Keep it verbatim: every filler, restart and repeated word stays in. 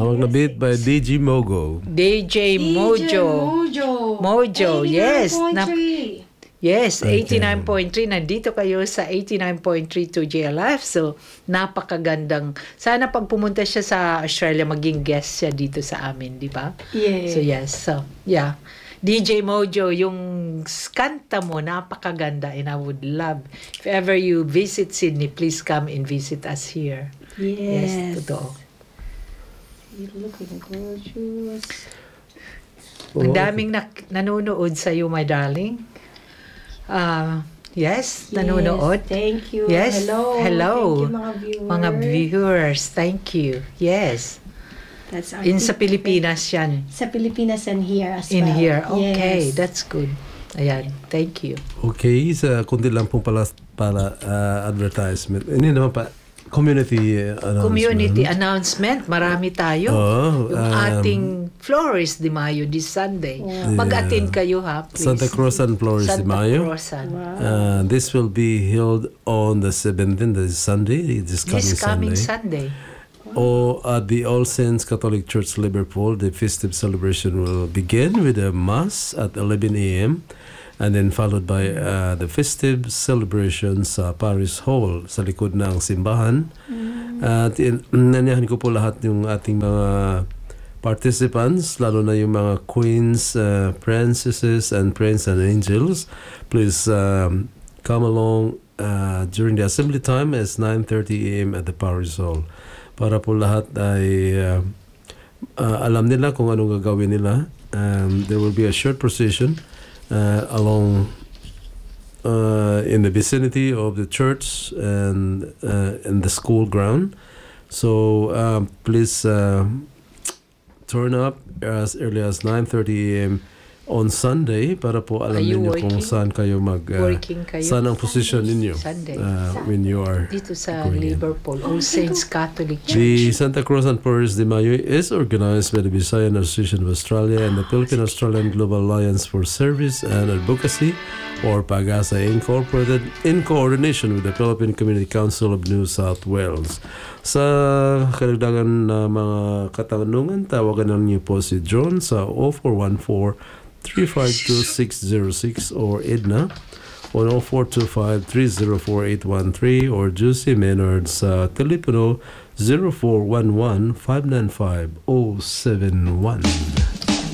Tawag na beat by D J Mogo. D J Mojo. Mojo. Mojo, yes. Na, eighty-nine point three. yes, Okay. eighty-nine point three. Nandito kayo sa eighty-nine point three to J L F. So, napakagandang. Sana pag pumunta siya sa Australia, maging guest siya dito sa amin, di ba? Yes. So, yes. So, yeah. D J Mojo, yung kanta mo, napakaganda. And I would love, if ever you visit Sydney, please come and visit us here. Yes. Yes, totoo. You're looking gorgeous. Ang daming na, nanonood sa iyo, my darling. Uh, yes, nanonood. Yes, thank you. Yes, Hello. hello. Thank you, mga viewers. Mga viewers, thank you. Yes. That's our In sa feedback. Pilipinas yan. Sa Pilipinas and here as In well. here. Okay, Yes. that's good. Ayan, thank you. Okay, sa kundi lang pong pala, pala uh, advertisement. Hindi naman pa, community uh, announcement. Community announcement, marami tayo. Oh, yung um, ating Flores de Mayo this Sunday. Wow. Mag-attend kayo ha, please. Santa Cruz and Flores de Santa Mayo. Cruzan. Wow. Uh, this will be held on the seventeenth, this Sunday, this coming, This coming Sunday. Sunday. Or at the All Saints Catholic Church, Liverpool, the festive celebration will begin with a mass at eleven a.m. and then followed by uh, the festive celebration sa Parish Hall sa likod ng simbahan. At in, naniyahan ko po lahat yung ating mga participants, lalo na yung mga queens, uh, princesses, and prince and angels. Please um, come along uh, during the assembly time as nine thirty a.m. at the Parish Hall. Para po lahat ay uh, uh, alam nila kung anong gagawin nila. Um, there will be a short procession uh, along uh, in the vicinity of the church and uh, in the school ground. So um, please uh, turn up as early as nine thirty a.m. on Sunday para po alam Are you ninyo kung working? saan kayo mag uh, Working kayo? saan ang position ninyo Sunday. uh, when you are Dito sa going in. Liverpool, All Saints Catholic The Church. Santa Cruz and Flores de Mayo is organized by the Visayan Association of Australia and the Philippine Australian Global Alliance for Service and Advocacy, or PAGASA Incorporated, in coordination with the Philippine Community Council of New South Wales. Sa karagdagan na mga katanungan, tawagan lang niyo po si John sa zero four one four, three five two, six zero six or Edna on zero four two five, three zero four, eight one three or Juicy Maynard sa telepono zero four one one, five nine five, zero seven one.